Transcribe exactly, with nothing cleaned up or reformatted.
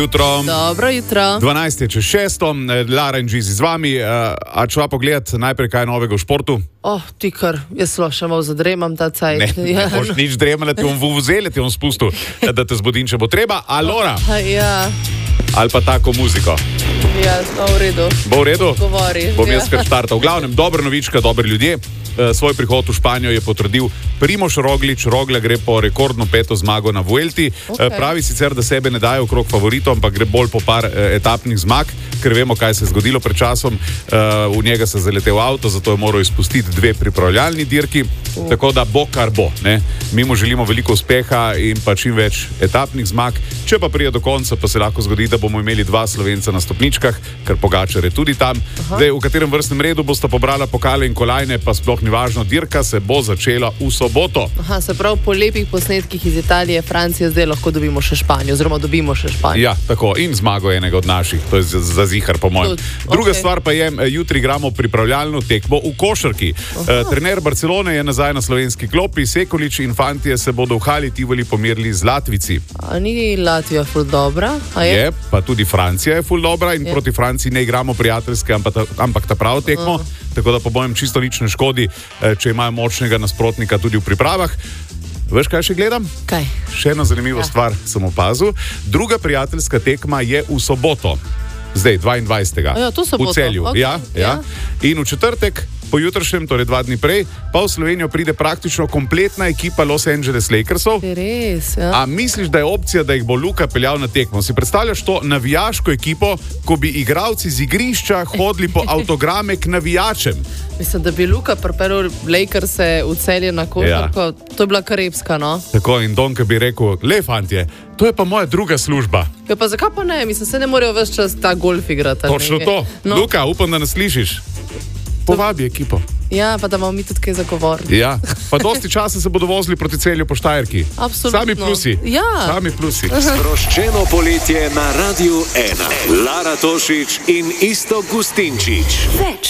Jutro. Dobro jutro. dvanajst je čez šesto, Lara in Gizi z vami. A če va pogled najprej kaj novega v športu? Oh, ti kar, jaz še malo zadremam ta cajt. Ne, ne boš nič dremala, ti bom vuvuzele, ti bom spustil, da te zbudim, če bo treba. Alora, Ja, ali pa tako muziko. ja, no, v redu. Bo v redu? Govori. Bom jaz Ja. kar štartal. V glavnem, dobra novička, dobri ljudje. Svoj prihod v Španijo je potrdil Primož Roglič. Rogla gre po rekordno peto zmago na Vuelti. Okay. Pravi sicer, da sebe ne daje okrog favoritov, ampak gre bolj po par etapnih zmag, ker vemo, kaj se je zgodilo pred časom. V njega se je zaletel avto, zato je moral izpustiti dve pripravljalni dirki. Uh. Tako da bo, kar bo. Ne? Mi mu želimo veliko uspeha in pa čim več etapnih zmag. Če pa prije do konca, pa se lahko zgodi, da bomo imeli dva Slovenca na stopničkah, ker Pogačar je tudi tam. Zdaj, v katerem vrstnem redu bosta pobrala pokale in kolajne, pa sploh ni važno, dirka se bo začela v soboto. Aha, se pravi, po lepih posnetkih iz Italije, Francije, zdaj lahko dobimo še Španijo, oziroma dobimo še Španijo. Ja, tako, in zmago enega od naših, to je za, za zihar po mojem. Tud, Druga okay. stvar pa je, jutri igramo pripravljalno tekmo v košarki. Uh, trener Barcelone je nazaj na slovenski klopi, Sekulič in fantje se bodo v Hali Tivoli pomerili z Latvici. A ni Latvija ful dobra? A je? Je, pa tudi Francija je ful dobra in je. proti Franciji ne igramo prijateljske, ampak ta, ampak ta pravo tekmo, uh. tako da po mojem čisto nič ne škodi, če imajo močnega nasprotnika tudi v pripravah. Veš, kaj še gledam? Kaj? Še eno zanimivo ja. stvar sem opazil. Druga prijateljska tekma je v soboto. Zdaj, dvaindvajsetega Ja, to soboto. V Celju. Okay. Ja, ja. In v četrtek, pojutrišnjem, torej dva dni prej, pa v Slovenijo pride praktično kompletna ekipa Los Angeles Lakersov. Res, ja. A misliš, da je opcija, da jih bo Luka peljal na tekmo? Si predstavljaš to navijaško ekipo, ko bi igralci z igrišča hodili po avtograme k navijačem? Mislim, da bi Luka pripeljal Lakerse v Celje na košarko, ja. To je bila karepska, no? Tako, in Donka bi rekel, le fantje, to je pa moja druga služba. Ja, pa zakaj pa ne? Mislim, se ne morejo ves čas ta golf igrati. Točno to. No. Luka, upam, da nas slišiš. Povabi ekipo. Ja, pa da imamo mi tudi kaj za govor. Ja, pa dosti časa se bodo vozili proti Celju po Štajerki. Absolutno. Sami plusi. Ja. Sami plusi. Sproščeno poletje na Radiu ena. Lara Tošić in Iztok Gustinčič. Več